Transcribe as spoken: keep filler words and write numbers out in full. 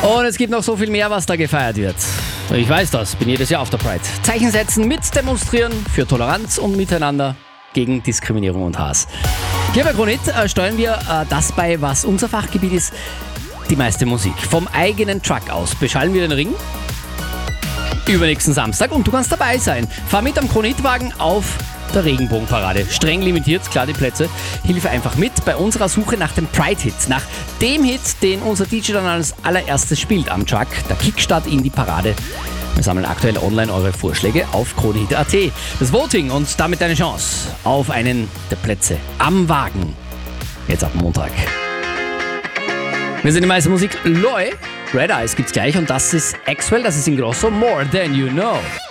Und es gibt noch so viel mehr, was da gefeiert wird. Ich weiß das, bin jedes Jahr auf der Pride. Zeichen setzen, mit demonstrieren für Toleranz und Miteinander gegen Diskriminierung und Hass. Hier bei Kronit äh, steuern wir äh, das bei, was unser Fachgebiet ist, die meiste Musik. Vom eigenen Truck aus beschallen wir den Ring übernächsten Samstag und du kannst dabei sein. Fahr mit am Kronitwagen auf der Regenbogenparade. Streng limitiert, klar die Plätze. Hilfe einfach mit bei unserer Suche nach dem Pride-Hit. Nach dem Hit, den unser D J dann als allererstes spielt am Truck. Der Kickstart in die Parade. Wir sammeln aktuell online eure Vorschläge auf kronehit punkt at. Das Voting und damit deine Chance auf einen der Plätze am Wagen. Jetzt ab Montag. Wir sind die meiste Musik. Loy, Red Eyes gibt's gleich und das ist Axwell, das ist Ingrosso, More Than You Know.